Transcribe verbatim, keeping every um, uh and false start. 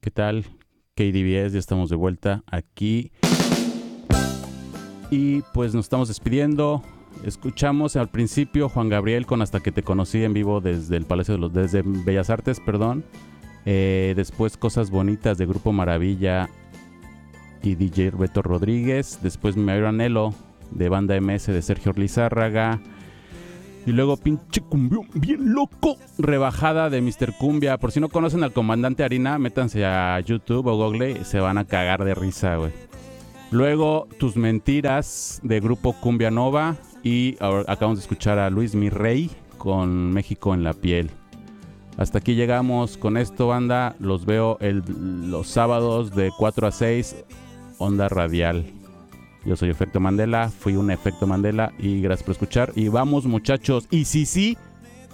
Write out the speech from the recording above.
¿Qué tal? K D B S, ya estamos de vuelta aquí. Y pues nos estamos despidiendo. Escuchamos al principio Juan Gabriel con Hasta que te conocí en vivo desde el Palacio de los desde Bellas Artes, perdón. Eh, después Cosas Bonitas de Grupo Maravilla y D J Beto Rodríguez. Después Mi Mayor Anhelo de Banda M S de Sergio Lizárraga. Y luego pinche cumbión bien loco, rebajada de mister Cumbia. Por si no conocen al Comandante Harina, métanse a YouTube o Google y se van a cagar de risa, güey. Luego Tus Mentiras de Grupo Cumbia Nova. Y ahora acabamos de escuchar a Luis Mi Rey con México en la Piel. Hasta aquí llegamos con esto, banda. Los veo el, los sábados de cuatro a seis, Onda Radial. Yo soy Efecto Mandela, fui un Efecto Mandela y gracias por escuchar. Y vamos, muchachos. Y sí, sí,